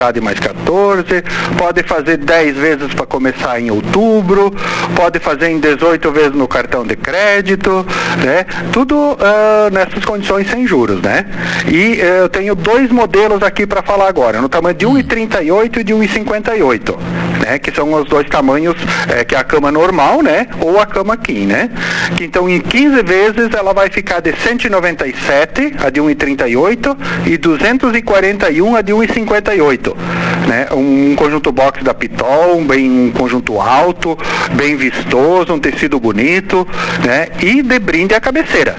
mais 14, pode fazer 10 vezes para começar em outubro, pode fazer em 18 vezes no cartão de crédito, né? Tudo nessas condições sem juros, né? E eu tenho 2 modelos aqui para falar agora, no tamanho de 1,38 e de 1,58, né? Que são os 2 tamanhos, que é a cama normal, né? Ou a cama king, né? Que então em 15 vezes ela vai ficar de 197, a de 1,38, e 241 a de 1,58. Né? Um conjunto box da Pitol, um conjunto alto, bem vistoso, um tecido bonito, né? E de brinde a cabeceira.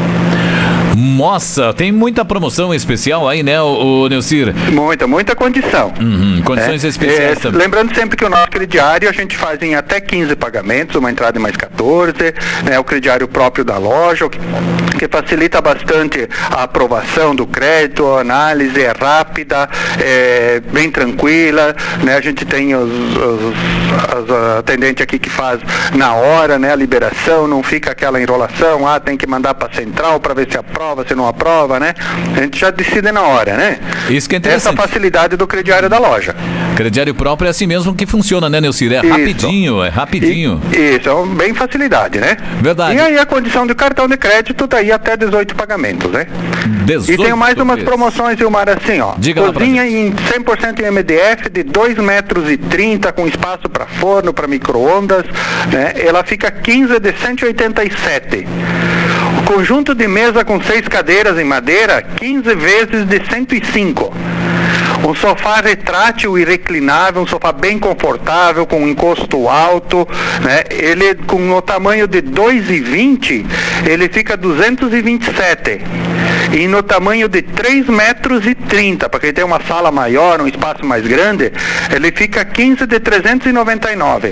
Nossa, tem muita promoção especial aí, né, o Neucir? Muita condição. Condições especiais também. Lembrando sempre que o nosso crediário a gente faz em até 15 pagamentos, uma entrada em mais 14, né, o crediário próprio da loja, que facilita bastante a aprovação do crédito, a análise é rápida, bem tranquila, né, a gente tem os atendentes aqui que faz na hora, né, a liberação, não fica aquela enrolação, tem que mandar para a central para ver se aprova, se não aprova, né? A gente já decide na hora, né? Isso que é interessante. Essa facilidade do crediário da loja. Crediário próprio é assim mesmo que funciona, né, Neucir? É rapidinho. Isso, é bem facilidade, né? Verdade. E aí a condição de cartão de crédito daí até 18 pagamentos, né? 18 e tem mais umas promoções, Vilmar, assim, ó. Diga cozinha em 100% em MDF de 2,30 metros com espaço para forno, para micro-ondas, né? Ela fica 15 de 187. O conjunto de mesa com 6 cadeiras em madeira, 15 vezes de 105. Um sofá retrátil e reclinável, um sofá bem confortável, com um encosto alto, né? Ele com o tamanho de 2,20, ele fica 227. E no tamanho de 3,30 metros, para quem tem uma sala maior, um espaço mais grande, ele fica 15 de 399.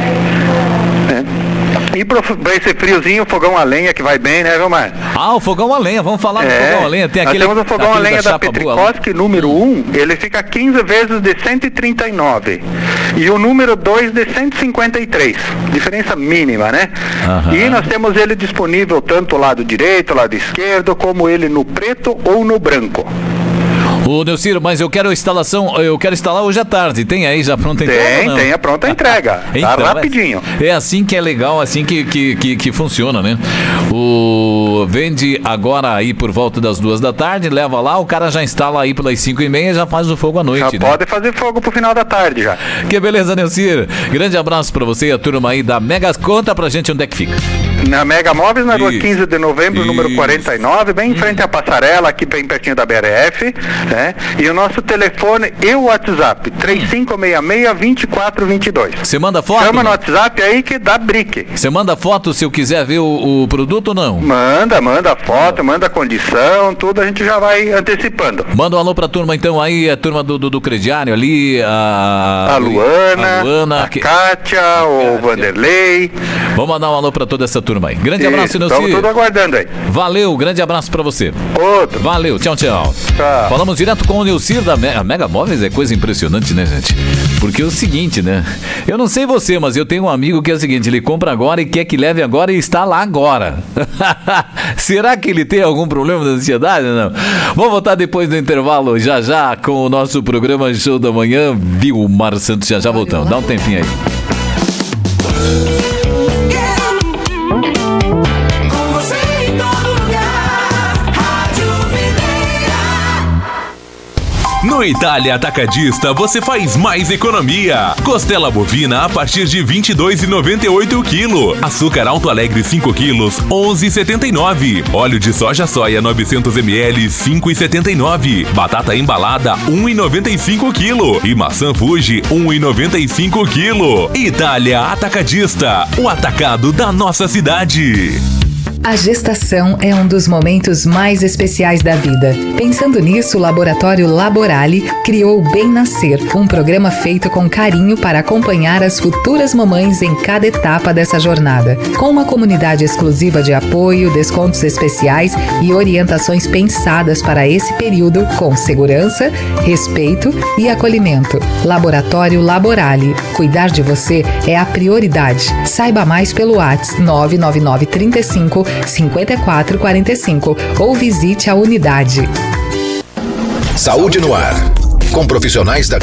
E para esse friozinho, fogão a lenha que vai bem, né, Vilmar? O fogão a lenha, vamos falar do fogão a lenha. Tem aquele, nós temos o fogão a lenha da Petrikowski, número 1, ele fica 15 vezes de 139. E o número 2 de 153. Diferença mínima, né? E nós temos ele disponível tanto lado direito, lado esquerdo, como ele no preto ou no branco. Ô, Neucir, mas eu quero instalar hoje à tarde. Tem aí já pronta entrega? Tem a pronta entrega. Tá então, rapidinho. É assim que é legal, assim que funciona, né? Vende agora aí por volta das 2 da tarde, leva lá, o cara já instala aí pelas 5h30 já faz o fogo à noite, já pode fazer fogo pro final da tarde já. Que beleza, Neucir. Grande abraço pra você e a turma aí da Mega. Conta pra gente onde é que fica. Na Mega Móveis, na rua 15 de novembro, número 49, bem em frente à passarela, aqui bem pertinho da BRF, né? E o nosso telefone e o WhatsApp, 3566-2422. Você manda foto? Chama no WhatsApp aí que dá brique. Você manda foto se eu quiser ver o produto ou não? Manda foto, manda condição, tudo a gente já vai antecipando. Manda um alô pra turma então aí, a turma do crediário ali, a Luana, a Kátia, o Vanderlei. Vamos mandar um alô pra toda essa turma aí. Grande abraço, Neucir. Estamos tudo aguardando aí. Valeu, grande abraço pra você. Outro. Valeu, tchau. Falamos direto com o Neucir da Mega Móveis, é coisa impressionante, né, gente? Porque é o seguinte, né? Eu não sei você, mas eu tenho um amigo que é o seguinte, ele compra agora e quer que leve agora e está lá agora. Será que ele tem algum problema de ansiedade? Não. Vamos voltar depois do intervalo, já, com o nosso programa Show da Manhã. Vilmar Santos, já voltamos. Dá um tempinho aí. No Itália Atacadista você faz mais economia. Costela bovina a partir de R$ 22,98 o quilo. Açúcar Alto Alegre 5 quilos, R$ 11,79. Óleo de soja 900 ml, R$ 5,79. Batata embalada, R$ 1,95 o quilo. E maçã Fuji, R$ 1,95 o quilo. Itália Atacadista, o atacado da nossa cidade. A gestação é um dos momentos mais especiais da vida. Pensando nisso, o Laboratório Laborale criou o Bem Nascer, um programa feito com carinho para acompanhar as futuras mamães em cada etapa dessa jornada. Com uma comunidade exclusiva de apoio, descontos especiais e orientações pensadas para esse período com segurança, respeito e acolhimento. Laboratório Laborale. Cuidar de você é a prioridade. Saiba mais pelo WhatsApp 99935 5445 ou visite a unidade. Saúde no ar. com profissionais da